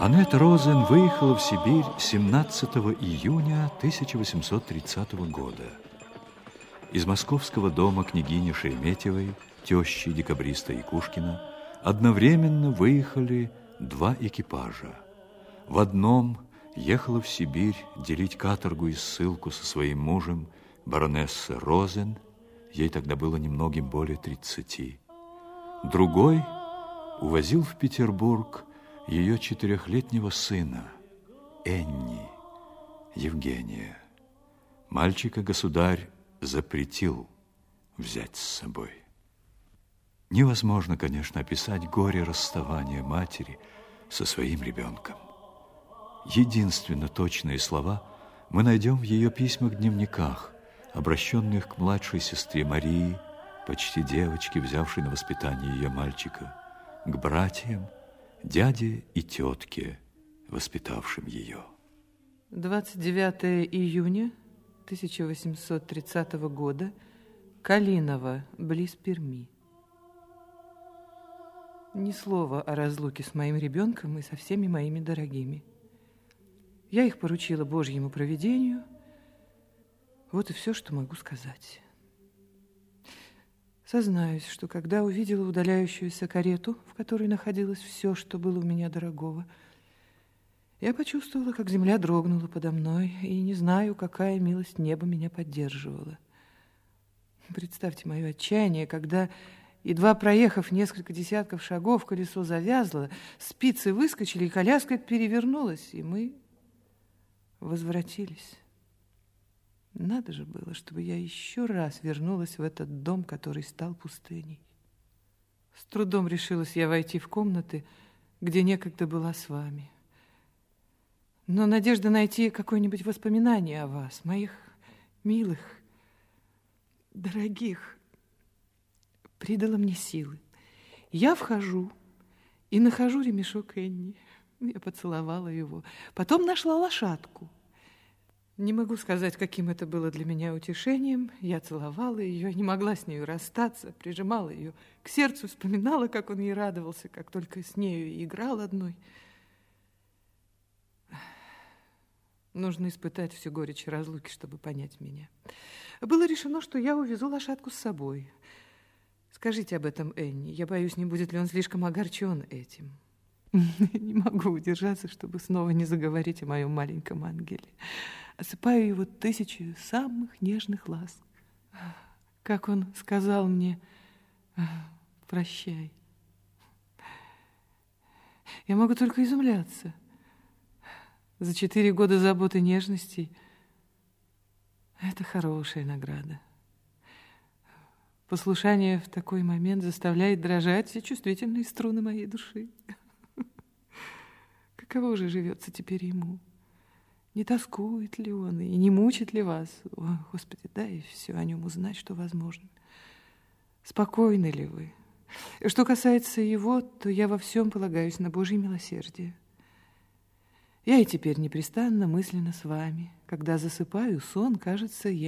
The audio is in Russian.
Аннет Розен выехала в Сибирь 17 июня 1830 года. Из московского дома княгини Шереметьевой, тещи декабриста Якушкина, одновременно выехали два экипажа. В одном ехала в Сибирь делить каторгу и ссылку со своим мужем баронесса Розен, ей тогда было немногим более 30. Другой увозил в Петербург ее 4-летнего сына, Энни, Евгения. Мальчика государь запретил взять с собой. Невозможно, конечно, описать горе расставания матери со своим ребенком. Единственно точные слова мы найдем в ее письмах-дневниках, обращенных к младшей сестре Марии, почти девочке, взявшей на воспитание ее мальчика, к братьям, дяде и тетке, воспитавшим ее. 29 июня 1830 года, Калиново, близ Перми. Ни слова о разлуке с моим ребенком и со всеми моими дорогими. Я их поручила Божьему провидению. Вот и все, что могу сказать. Сознаюсь, что когда увидела удаляющуюся карету, в которой находилось все, что было у меня дорогого, я почувствовала, как земля дрогнула подо мной, и не знаю, какая милость неба меня поддерживала. Представьте мое отчаяние, когда, едва проехав несколько десятков шагов, колесо завязло, спицы выскочили, и коляска перевернулась, и мы возвратились. Надо же было, чтобы я еще раз вернулась в этот дом, который стал пустыней. С трудом решилась я войти в комнаты, где некогда была с вами. Но надежда найти какое-нибудь воспоминание о вас, моих милых, дорогих, придала мне силы. Я вхожу и нахожу ремешок Энни. Я поцеловала его. Потом нашла лошадку. Не могу сказать, каким это было для меня утешением. Я целовала ее, не могла с нею расстаться, прижимала ее к сердцу, вспоминала, как он ей радовался, как только с нею играл одной. Нужно испытать всю горечь разлуки, чтобы понять меня. Было решено, что я увезу лошадку с собой. Скажите об этом Энни. Я боюсь, не будет ли он слишком огорчен этим. Не могу удержаться, чтобы снова не заговорить о моем маленьком ангеле. Осыпаю его 1000 самых нежных ласк. Как он сказал мне: прощай. Я могу только изумляться. За 4 года заботы и нежностей это хорошая награда. Послушание в такой момент заставляет дрожать все чувствительные струны моей души. Каково же живется теперь ему? Не тоскует ли он и не мучит ли вас? О, Господи, дай все о нем узнать, что возможно. Спокойны ли вы? Что касается его, то я во всем полагаюсь на Божье милосердие. Я и теперь непрестанно мысленно с вами. Когда засыпаю, сон, кажется, я